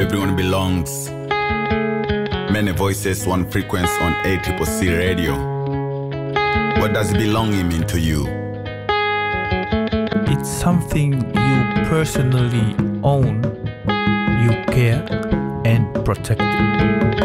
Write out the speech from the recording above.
everyone belongs. Many voices, one frequency on ACCC radio. What does belonging mean to you? It's something you personally own, you care and protect it.